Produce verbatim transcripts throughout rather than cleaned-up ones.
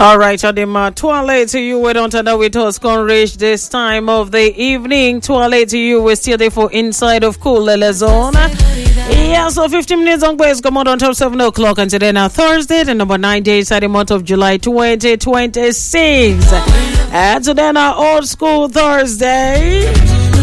All right, Adema, twelve to you. We don't know with us can reach this time of the evening. twelve to you. We're still there for Inside of Cool Zone. Yeah, so fifteen minutes on place. Come on until seven o'clock. And today now Thursday, the number nine days of the month of July twenty twenty-six. And today now Old School Thursday.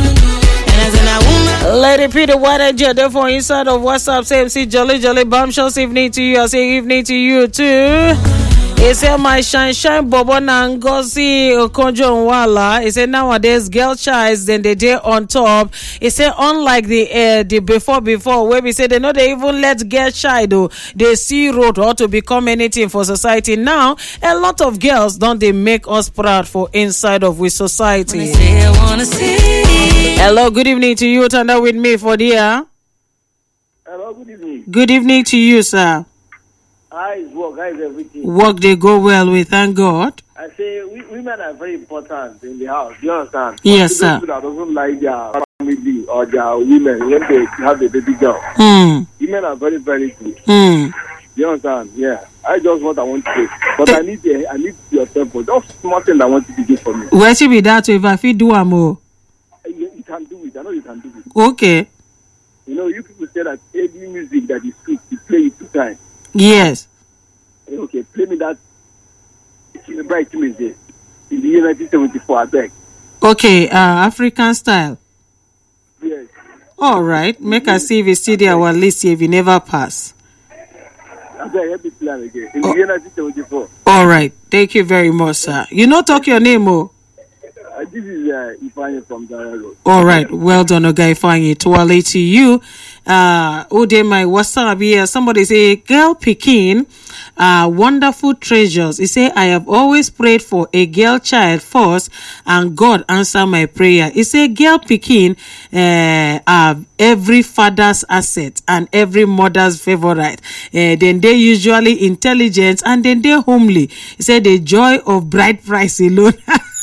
Lady Peter, what are you there for Inside of WhatsApp? Say M C Jolly Jolly Bombshells. Evening to you. I say evening to you too. He said, my shine shine bobo nangozi okonjo nwala. He said, nowadays girl childs then they day on top. He said, unlike the uh, the before before where we say they know they even let girl child though they see road or to become anything for society. Now a lot of girls don't they make us proud for Inside of with society. Say, I wanna see. Hello, good evening to you. Turn up with me for the year. Hello, good evening. Good evening to you, sir. How is work? How is everything? Work they go well, we thank God. I say we, women are very important in the house. Do you understand? Yes, sir. People that doesn't like their family or their women when they have a baby girl. Hmm. Women are very, very good. Hmm. Do you understand? Yeah. I just what I want to say. But I need the, I need your tempo. Just small thing I want you to do for me. Where should be that if I fit do a more? You, you can do it. I know you can do it. Okay. You know, you people say that every music that is sweet, you play it two times. Yes. Okay, play me that Bright music in the year nineteen seventy-four, I beg. Okay, uh, African style. Yes. All right, make us see if it's still there our list if you never pass. I beg, help me plan again. In the year nineteen seventy-four. All right, thank you very much, sir. You know, talk your name, oh. Uh, this is uh, Ifeanyi from Zara Road. All right, well done, Oga Ifeanyi. Twale to you. Uh, Ode, my WhatsApp here. Somebody say, girl Pekin, uh, wonderful treasures. He say, I have always prayed for a girl child first, and God answer my prayer. He say, girl Pekin, uh, are every father's asset and every mother's favorite. Uh, then they usually intelligent and then they homely. He said, the joy of bride price alone.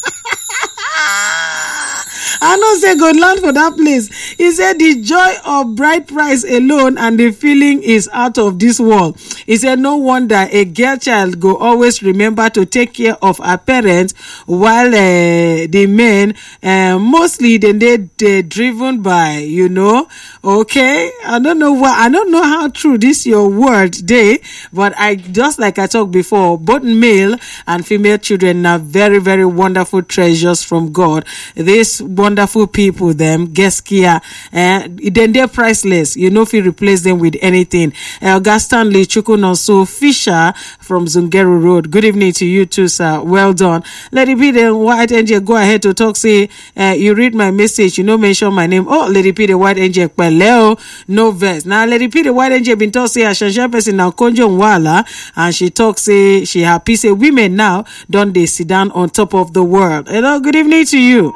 I know say God land for that place. He said the joy of bride price alone and the feeling is out of this world. He said no wonder a girl child go always remember to take care of her parents while uh, the men uh, mostly then they they driven by, you know. Okay, I don't know what I don't know how true this your word day, but I just like I talked before, both male and female children are very very wonderful treasures from God. This wonderful people, them Geskia, uh, then they're priceless. You know if you replace them with anything. Uh, Gaston Lee Chukunonso Fisher from Zungeru Road. Good evening to you too, sir. Well done. Lady P, the White Angel, go ahead to talk. Say, uh, you read my message. You know, mention my name. Oh, Lady P, the White Angel, Leo, no verse. Now, Lady P, the White Angel, been talk say, Ashansha person now Konjo Nwala, and she talks say she happy say women now don't they sit down on top of the world. Hello, good evening to you.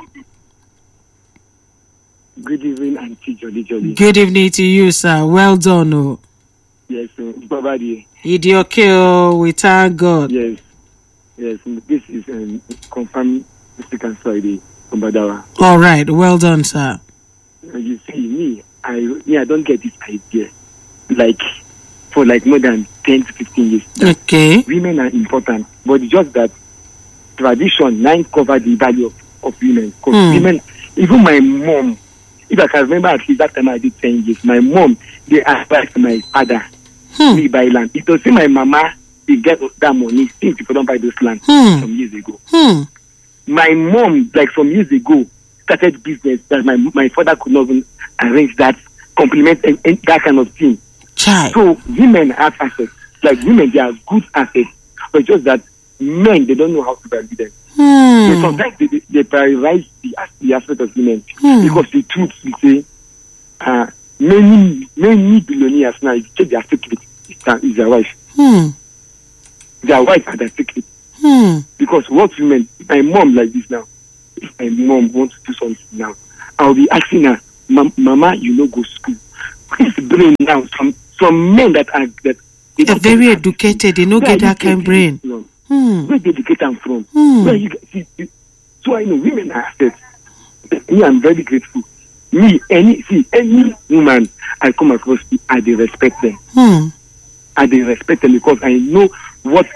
Good evening, Auntie Jolly Jolly. Good evening to you, sir. Well done, oh. Yes, sir. Bye-bye. Idiot kill, we thank God. Yes. Yes, this is um, confirmed Mexican Friday from Badawa. All right, well done, sir. Uh, you see, me, I, me, I don't get this idea. Like, for like more than ten to fifteen years. Okay. Women are important, but it's just that tradition, nine cover the value of, of women. Because mm. women, even my mom, if I can remember at least that time I did ten years, my mom, they advised my father hmm. to buy land. It was my mama, they get that money, since people don't buy those land hmm. some years ago. Hmm. My mom, like some years ago, started business that my my father could not even arrange that, compliment and, and that kind of thing. Child. So women have assets. Like women, they are good assets. But just that men, they don't know how to value them. Hmm. So sometimes they, they, they prioritize the, the aspect of women. Hmm. Because the truth is say, uh, many, many billionaires now, if you check their secret, is their wife. Hmm. Their wife are their secret. Hmm. Because what women, my mom like this now, if my mom wants to do something now, I'll be asking her, Mama, you know, go to school. Please brain now, some some men that are, that they are very educated, they don't get that kind of brain. Hmm. Where they educate them from? Hmm. Where you see, you, so I know women are assets. Me, I'm very grateful. Me, any see any woman I come across, I they respect them. Hmm. I they respect them because I know what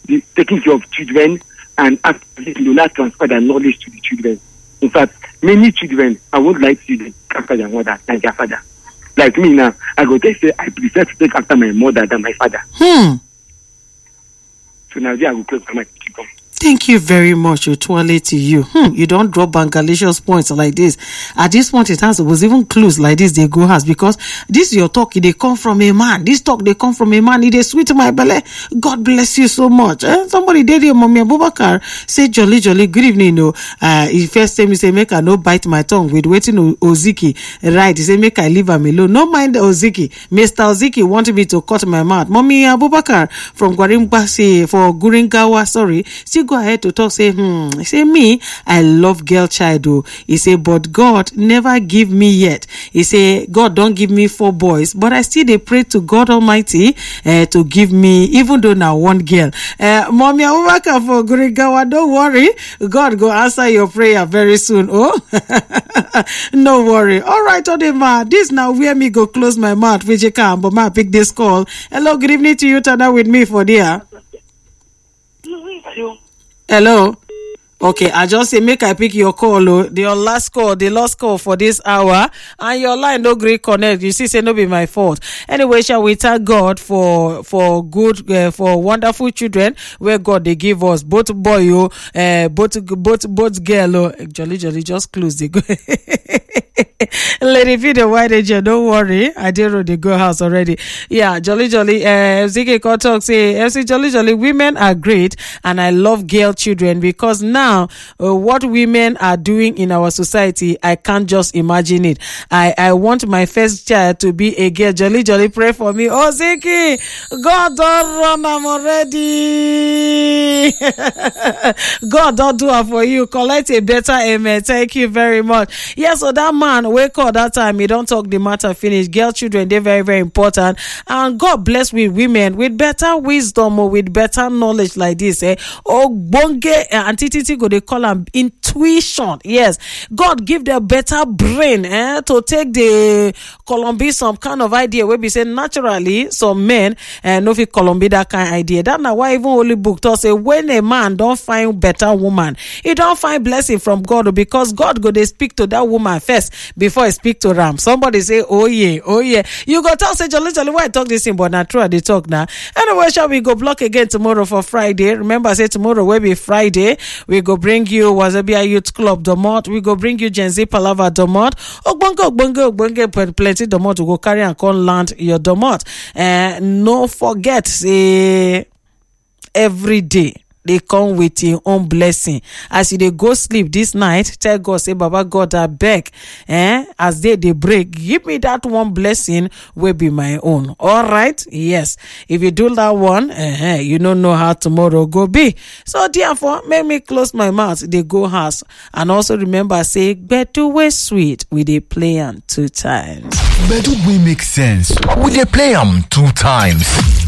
the taking care of children and actually do not transfer their knowledge to the children. In fact, many children, I won't like to take after their mother than their father. Like me now, I go take say I prefer to take after my mother than my father. Hmm. So now I will close my chicken. Thank you very much, Otuale, to you. Hmm, you don't drop bangalicious points like this. At this point, it has was even clues like this they go has because this your talk, they come from a man. This talk, they come from a man. It is sweet to my belly. God bless you so much. Eh? Somebody did your mommy Abubakar say jolly jolly good evening. No, uh, he first time he say make I no bite my tongue with waiting Oziki. Right, he say make I leave him alone. No mind Oziki. Mister Oziki wanted me to cut my mouth. Mommy Abubakar from Gwarimbasi for Guringawa. Sorry, still go ahead to talk. Say hmm. He say me I love girl child. Oh, he say but God never give me yet. He say God don't give me four boys, but I still they pray to God Almighty uh, to give me even though now one girl. Uh, Mommy Abubakar for Guringawa, don't worry. God go answer your prayer very soon. Oh, no worry. All right, Odema. This now where me go close my mouth. Which you can, but ma pick this call. Hello, good evening to you. Turn with me for there. Hello. Okay, I just say make I pick your call, oh. The your last call, the last call for this hour, and your line no great connect. You see, say no be my fault. Anyway, shall we thank God for for good uh, for wonderful children where God they give us both boy, oh, uh, both both both girl, oh. Jolly jolly just close the go. Lady video why did you don't worry, I did road the go house already. Yeah, jolly jolly. Uh, F C K talk say F C jolly jolly. Women are great, and I love girl children because now. Now, uh, what women are doing in our society, I can't just imagine it. I, I want my first child to be a girl. Jolly, jolly, pray for me. Oh, Ziki, God don't run, I'm already. God don't do it for you. Collect a better amen. Thank you very much. Yes, so that man, wake up that time. He don't talk the matter finish. Girl children, they're very, very important. And God bless with women with better wisdom or with better knowledge like this. Eh? Oh, bonge, auntie Titi, go they call them intuition. Yes, God give them better brain eh, to take the Columbia some kind of idea where we say naturally some men and uh, no fit Columbia that kind of idea. That's not why even Holy Book tells say when a man don't find better woman, he don't find blessing from God because God go they speak to that woman first before he speak to Ram. Somebody say oh yeah, oh yeah. You go tell say jolly jolly why I talk this thing, but not true they talk now. Anyway, shall we go block again tomorrow for Friday? Remember I say tomorrow will be Friday. We go bring you Wazobia Youth Club Domot. We go bring you Gen Z Palava Domot. Ogbonge, ogbonge, ogbonge, plenty Domot to go carry and come land your Domot. And uh, no forget, say every day they come with your own blessing. As you they go sleep this night, tell God, say, Baba God, I beg, eh? As they they break, give me that one blessing will be my own. All right? Yes. If you do that one, eh, you don't know how tomorrow go be. So therefore, make me close my mouth. They go house. And also remember, say, Bedu way sweet. We they play them two times. Bedu way make sense. We they play them two times.